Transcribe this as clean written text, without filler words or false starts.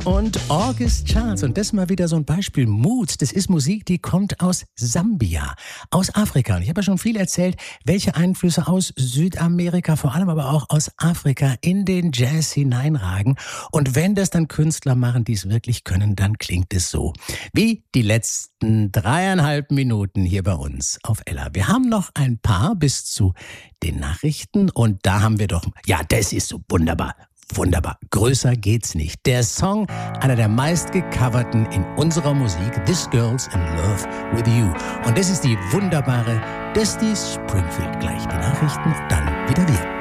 und August Charles. Und das mal wieder so ein Beispiel. Moods, das ist Musik, die kommt aus Sambia, aus Afrika. Und ich habe ja schon viel erzählt, welche Einflüsse aus Südamerika, vor allem aber auch aus Afrika in den Jazz hineinragen. Und wenn das dann Künstler machen, die es wirklich können, dann klingt es so. Wie die letzten 3,5 Minuten hier bei uns auf Ella. Wir haben noch ein paar bis zu den Nachrichten. Und da haben wir doch, ja, das ist so wunderbar. Wunderbar. Größer geht's nicht. Der Song, einer der meistgecoverten in unserer Musik, This Girl's in Love with You. Und das ist die wunderbare Dusty Springfield. Gleich die Nachrichten und dann wieder wir.